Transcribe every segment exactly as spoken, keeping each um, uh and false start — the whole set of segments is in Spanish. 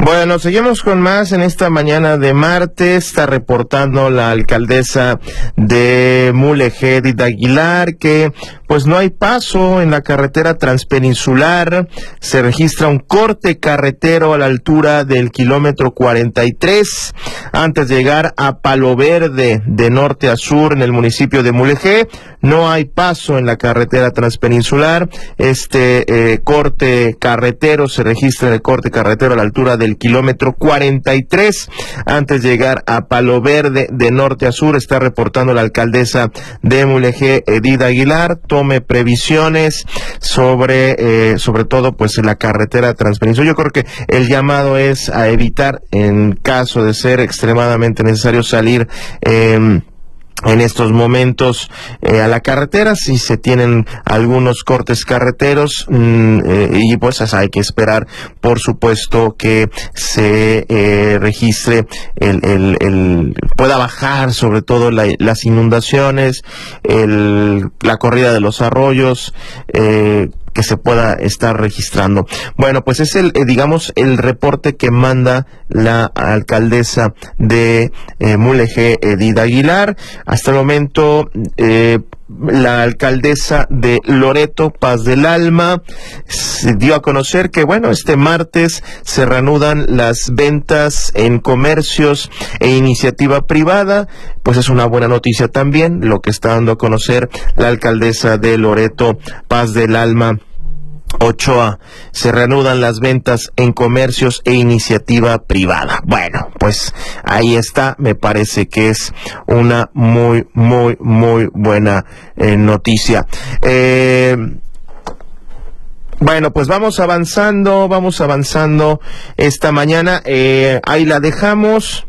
Bueno, seguimos con más en esta mañana de martes. Está reportando la alcaldesa de Mulegé, Edith Aguilar, que pues no hay paso en la carretera transpeninsular. Se registra un corte carretero a la altura del kilómetro cuarenta y tres antes de llegar a Palo Verde, de norte a sur en el municipio de Mulegé. No hay paso en la carretera transpeninsular. Este eh, corte carretero se registra en el corte carretero a la altura del kilómetro cuarenta y tres antes de llegar a Palo Verde, de norte a sur. Está reportando la alcaldesa de Mulegé, Edith Aguilar. Tome previsiones sobre eh, sobre todo pues la carretera transpeninsular. Yo creo que el llamado es a evitar, en caso de ser extremadamente necesario, salir eh, en estos momentos eh, a la carretera, si se tienen algunos cortes carreteros, mmm, eh, y pues hay que esperar, por supuesto, que se eh, registre el, el, el pueda bajar sobre todo la, las inundaciones, el, la corrida de los arroyos, eh, que se pueda estar registrando. Bueno, pues es el, eh, digamos, el reporte que manda la alcaldesa de eh, Mulegé, Edith Aguilar. Hasta el momento, eh, la alcaldesa de Loreto, Paz del Alma, se dio a conocer que, bueno, este martes se reanudan las ventas en comercios e iniciativa privada. Pues es una buena noticia también lo que está dando a conocer la alcaldesa de Loreto, Paz del Alma Ochoa. Se reanudan las ventas en comercios e iniciativa privada. Bueno, pues ahí está. Me parece que es una muy, muy, muy buena eh, noticia. Eh, Bueno, pues vamos avanzando, vamos avanzando esta mañana. Eh, ahí la dejamos.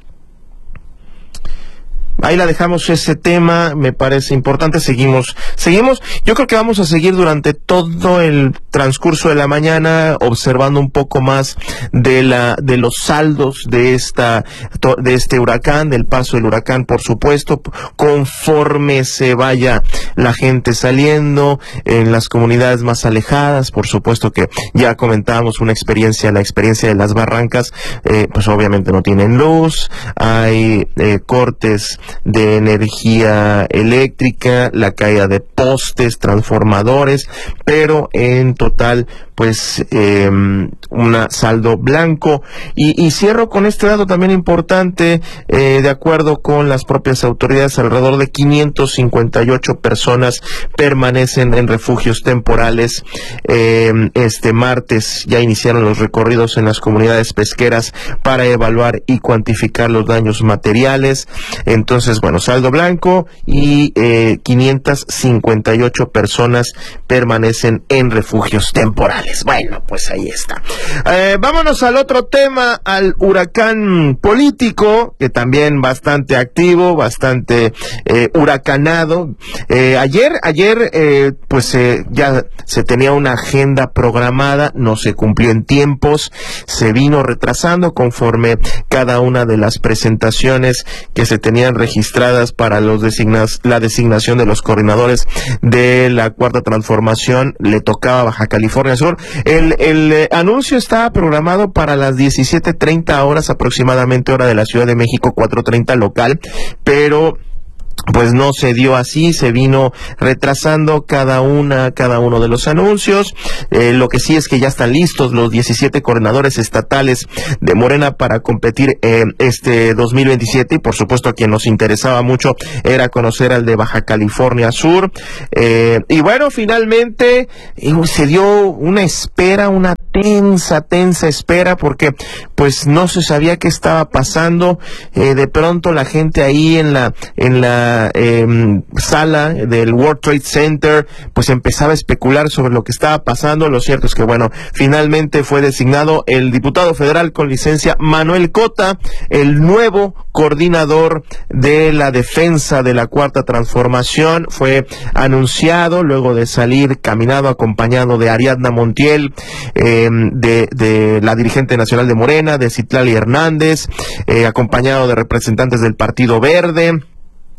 Ahí la dejamos ese tema, me parece importante. Seguimos, seguimos. Yo creo que vamos a seguir durante todo el transcurso de la mañana observando un poco más de la, de los saldos de esta, de este huracán, del paso del huracán, por supuesto, conforme se vaya la gente saliendo en las comunidades más alejadas. Por supuesto que ya comentábamos una experiencia, la experiencia de las barrancas, eh, pues obviamente no tienen luz, hay eh, cortes de energía eléctrica, la caída de postes, transformadores, pero en total pues eh, un saldo blanco. Y, y cierro con este dato también importante, eh, de acuerdo con las propias autoridades, alrededor de quinientas cincuenta y ocho personas permanecen en refugios temporales. Eh, este martes ya iniciaron los recorridos en las comunidades pesqueras para evaluar y cuantificar los daños materiales. Entonces, bueno, saldo blanco y eh, quinientas cincuenta y ocho personas permanecen en refugios temporales. Bueno, pues ahí está. Eh, vámonos al otro tema, al huracán político, que también bastante activo, bastante eh, huracanado. Eh, ayer, ayer, eh, pues eh, ya se tenía una agenda programada, no se cumplió en tiempos, se vino retrasando conforme cada una de las presentaciones que se tenían registradas para los designas, la designación de los coordinadores de la Cuarta Transformación le tocaba a Baja California Sur. El, el eh, anuncio está programado para las diecisiete treinta horas aproximadamente, hora de la Ciudad de México, cuatro treinta local, pero pues no se dio así, se vino retrasando cada una, cada uno de los anuncios. Eh, lo que sí es que ya están listos los diecisiete coordinadores estatales de Morena para competir eh, este dos mil veintisiete, y por supuesto a quien nos interesaba mucho era conocer al de Baja California Sur. Eh, y bueno, finalmente eh, se dio una espera, una tensa, tensa espera, porque pues no se sabía qué estaba pasando. Eh, de pronto la gente ahí en la, en la Eh, sala del World Trade Center pues empezaba a especular sobre lo que estaba pasando. Lo cierto es que, bueno, finalmente fue designado el diputado federal con licencia Manuel Cota, el nuevo coordinador de la defensa de la Cuarta Transformación. Fue anunciado luego de salir caminado acompañado de Ariadna Montiel, eh, de, de la dirigente nacional de Morena, de Citlali Hernández, eh, acompañado de representantes del Partido Verde.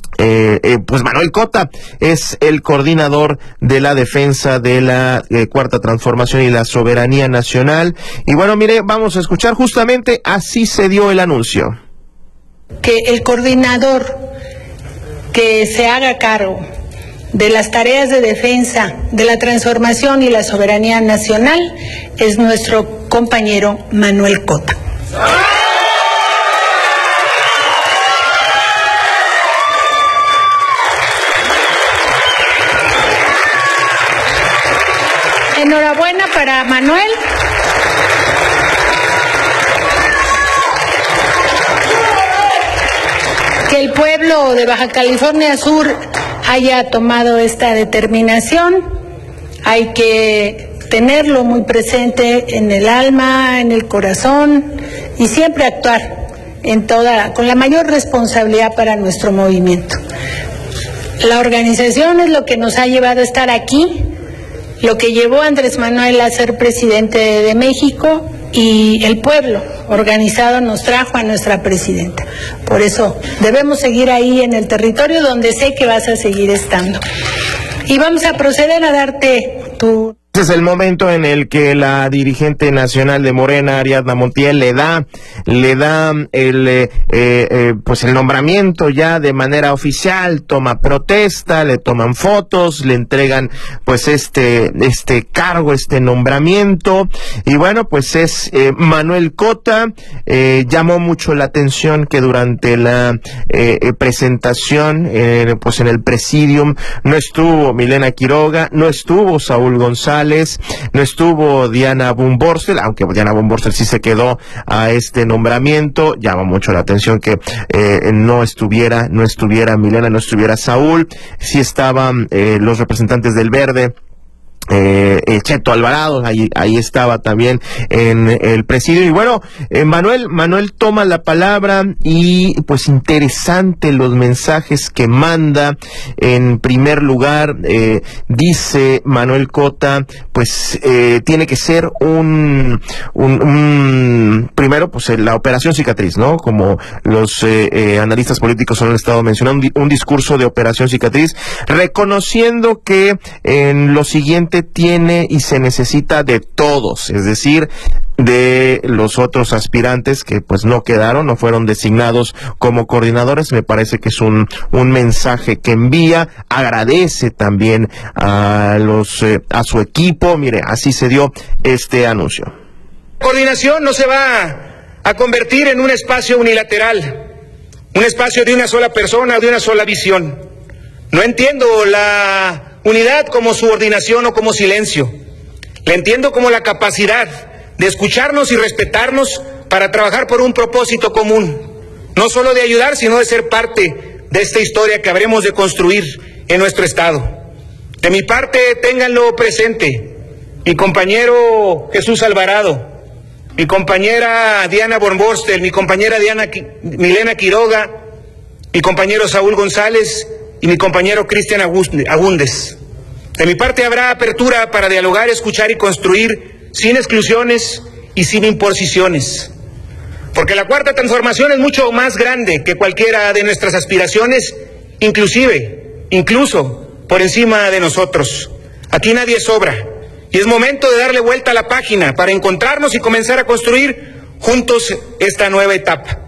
Eh, eh, pues Manuel Cota es el coordinador de la defensa de la eh, Cuarta Transformación y la soberanía nacional. Y bueno, mire, vamos a escuchar justamente, así se dio el anuncio. Que el coordinador que se haga cargo de las tareas de defensa de la transformación y la soberanía nacional es nuestro compañero Manuel Cota. Enhorabuena para Manuel. Que el pueblo de Baja California Sur haya tomado esta determinación. Hay que tenerlo muy presente en el alma, en el corazón y siempre actuar en toda, con la mayor responsabilidad para nuestro movimiento. La organización es lo que nos ha llevado a estar aquí, lo que llevó a Andrés Manuel a ser presidente de México, y el pueblo organizado nos trajo a nuestra presidenta. Por eso debemos seguir ahí en el territorio donde sé que vas a seguir estando. Y vamos a proceder a darte tu... Este es el momento en el que la dirigente nacional de Morena, Ariadna Montiel, le da, le da el, eh, eh, pues el nombramiento ya de manera oficial, toma protesta, le toman fotos, le entregan pues este, este cargo, este nombramiento, y bueno, pues es eh, Manuel Cota. Eh, llamó mucho la atención que durante la eh, presentación, eh, pues en el presidium, no estuvo Milena Quiroga, no estuvo Saúl González, no estuvo Diana Von Borstel, aunque Diana Von Borstel sí se quedó a este nombramiento. Llama mucho la atención que eh, no estuviera, no estuviera Milena, no estuviera Saúl. Sí estaban eh, los representantes del Verde. Eh, eh, Cheto Alvarado, ahí, ahí estaba también en el presidio. Y bueno, eh, Manuel, Manuel toma la palabra y pues interesante los mensajes que manda. En primer lugar, eh, dice Manuel Cota, pues eh, tiene que ser un, un, un primero, pues la operación cicatriz, ¿no? Como los eh, eh, analistas políticos han estado mencionando, un, un discurso de operación cicatriz, reconociendo que en lo siguiente tiene y se necesita de todos, es decir, de los otros aspirantes que pues no quedaron, no fueron designados como coordinadores. Me parece que es un, un mensaje que envía, agradece también a los, eh, a su equipo. Mire, así se dio este anuncio. Coordinación no se va a convertir en un espacio unilateral, un espacio de una sola persona, de una sola visión. No entiendo la unidad como subordinación o como silencio. La entiendo como la capacidad de escucharnos y respetarnos para trabajar por un propósito común, no solo de ayudar, sino de ser parte de esta historia que habremos de construir en nuestro Estado. De mi parte, ténganlo presente, mi compañero Jesús Alvarado, mi compañera Diana Von Borstel, mi compañera Diana Milena Quiroga, mi compañero Saúl González y mi compañero Cristian Agúndez. De mi parte habrá apertura para dialogar, escuchar y construir sin exclusiones y sin imposiciones. Porque la Cuarta Transformación es mucho más grande que cualquiera de nuestras aspiraciones, inclusive, incluso por encima de nosotros. Aquí nadie sobra y es momento de darle vuelta a la página para encontrarnos y comenzar a construir juntos esta nueva etapa.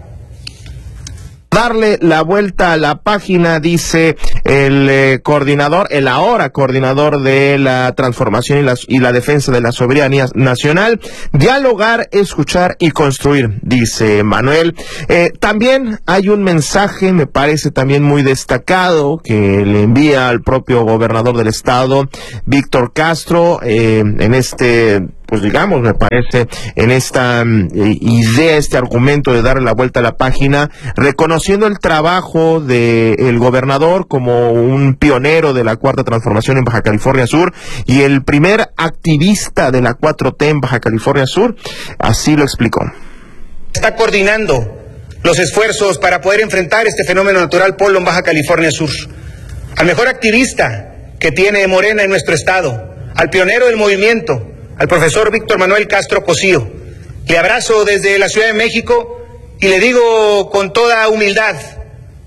Darle la vuelta a la página, dice el eh, coordinador, el ahora coordinador de la transformación y la, y la defensa de la soberanía nacional. Dialogar, escuchar y construir, dice Manuel. Eh, también hay un mensaje, me parece también muy destacado, que le envía al propio gobernador del estado, Víctor Castro, eh, en este... pues digamos, me parece, en esta um, idea, este argumento de darle la vuelta a la página, reconociendo el trabajo del gobernador como un pionero de la Cuarta Transformación en Baja California Sur y el primer activista de la cuatro T en Baja California Sur, así lo explicó. Está coordinando los esfuerzos para poder enfrentar este fenómeno natural polo en Baja California Sur. Al mejor activista que tiene Morena en nuestro estado, al pionero del movimiento, al profesor Víctor Manuel Castro Cosío. Le abrazo desde la Ciudad de México y le digo con toda humildad,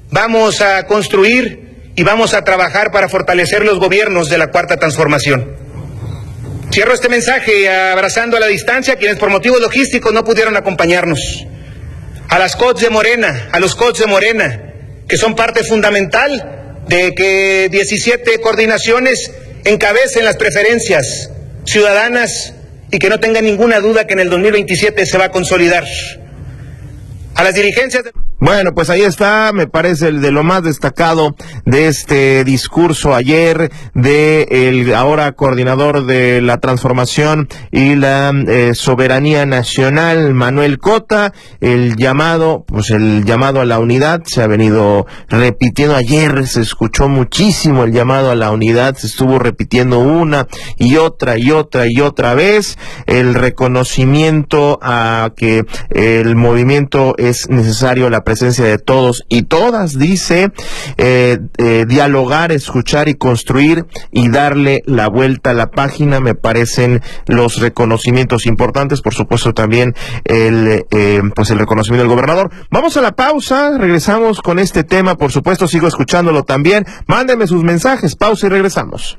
vamos a construir y vamos a trabajar para fortalecer los gobiernos de la Cuarta Transformación. Cierro este mensaje abrazando a la distancia a quienes por motivos logísticos no pudieron acompañarnos. A las C O Ts de Morena, a los C O Ts de Morena, que son parte fundamental de que diecisiete coordinaciones encabecen las preferencias ciudadanas y que no tengan ninguna duda que en el dos mil veintisiete se va a consolidar. A las dirigencias de... Bueno, pues ahí está, me parece el de lo más destacado de este discurso ayer de el ahora coordinador de la transformación y la eh, soberanía nacional, Manuel Cota. El llamado, pues el llamado a la unidad se ha venido repitiendo. Ayer se escuchó muchísimo el llamado a la unidad, se estuvo repitiendo una y otra y otra y otra vez. El reconocimiento a que el movimiento es necesario, la presencia de todos y todas, dice, eh, eh, dialogar, escuchar y construir y darle la vuelta a la página. Me parecen los reconocimientos importantes, por supuesto también el eh, pues el reconocimiento del gobernador. Vamos a la pausa, regresamos con este tema, por supuesto sigo escuchándolo también. Mándenme sus mensajes, pausa y regresamos.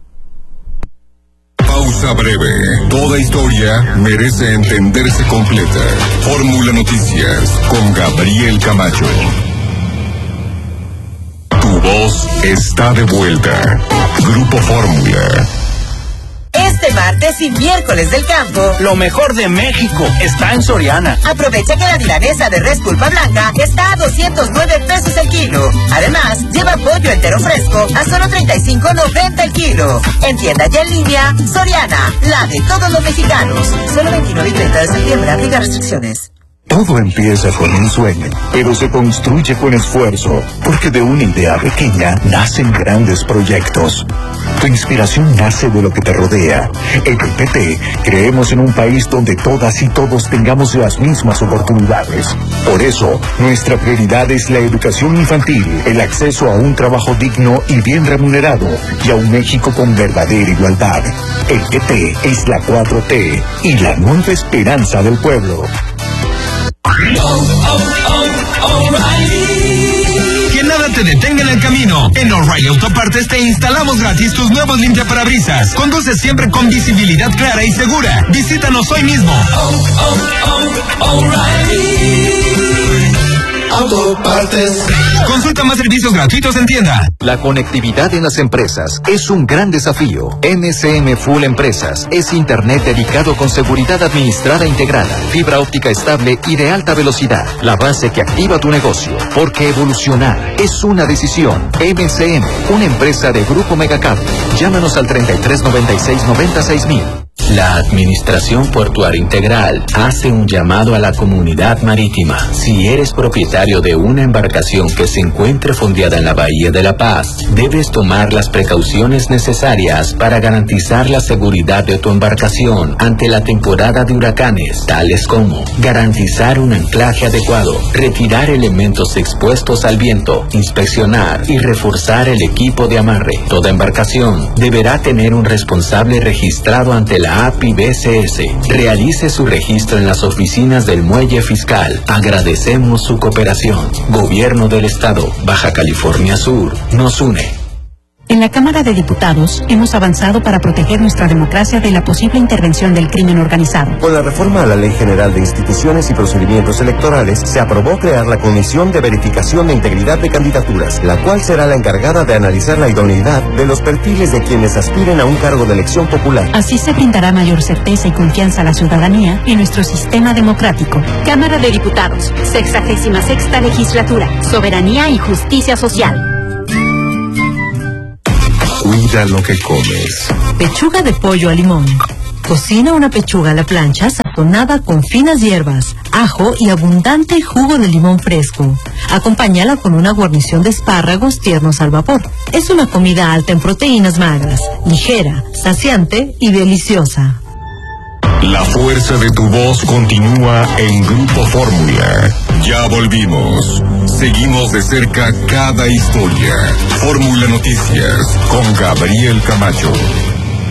Pausa breve. Toda historia merece entenderse completa. Fórmula Noticias con Gabriel Camacho. Tu voz está de vuelta. Grupo Fórmula. Este martes y miércoles del campo, lo mejor de México está en Soriana. Aprovecha que la milanesa de res pulpa blanca está a doscientos nueve pesos el kilo. Además, lleva pollo entero fresco a solo treinta y cinco noventa el kilo. En tienda y en línea, Soriana, la de todos los mexicanos. Solo veintinueve y treinta de septiembre, aplica restricciones. Todo empieza con un sueño, pero se construye con esfuerzo, porque de una idea pequeña nacen grandes proyectos. Tu inspiración nace de lo que te rodea. En el P T creemos en un país donde todas y todos tengamos las mismas oportunidades. Por eso, nuestra prioridad es la educación infantil, el acceso a un trabajo digno y bien remunerado, y a un México con verdadera igualdad. El P T es la cuatro T y la nueva esperanza del pueblo. Que nada te detenga en el camino. En O'Reilly Autopartes te instalamos gratis tus nuevos limpiaparabrisas. Conduce siempre con visibilidad clara y segura. Visítanos hoy mismo. Oh, oh, oh, O'Reilly Autopartes. Consulta más servicios gratuitos en tienda. La conectividad en las empresas es un gran desafío. M C M Full Empresas es internet dedicado con seguridad administrada integrada, fibra óptica estable y de alta velocidad. La base que activa tu negocio. Porque evolucionar es una decisión. M C M, una empresa de Grupo Megacable. Llámanos al treinta y tres noventa y seis noventa y seis mil. La Administración Portuaria Integral hace un llamado a la comunidad marítima. Si eres propietario de una embarcación que se encuentre fondeada en la Bahía de La Paz, debes tomar las precauciones necesarias para garantizar la seguridad de tu embarcación ante la temporada de huracanes, tales como garantizar un anclaje adecuado, retirar elementos expuestos al viento, inspeccionar y reforzar el equipo de amarre. Toda embarcación deberá tener un responsable registrado ante la A P I B C S. Realice su registro en las oficinas del Muelle Fiscal. Agradecemos su cooperación. Gobierno del Estado, Baja California Sur, nos une. En la Cámara de Diputados hemos avanzado para proteger nuestra democracia de la posible intervención del crimen organizado. Con la reforma a la Ley General de Instituciones y Procedimientos Electorales, se aprobó crear la Comisión de Verificación de Integridad de Candidaturas, la cual será la encargada de analizar la idoneidad de los perfiles de quienes aspiren a un cargo de elección popular. Así se brindará mayor certeza y confianza a la ciudadanía en nuestro sistema democrático. Cámara de Diputados, sexagésima sexta legislatura, Soberanía y Justicia Social. Cuida lo que comes. Pechuga de pollo a limón. Cocina una pechuga a la plancha sazonada con finas hierbas, ajo y abundante jugo de limón fresco. Acompáñala con una guarnición de espárragos tiernos al vapor. Es una comida alta en proteínas magras, ligera, saciante y deliciosa. La fuerza de tu voz continúa en Grupo Fórmula. Ya volvimos. Seguimos de cerca cada historia. Fórmula Noticias con Gabriel Camacho.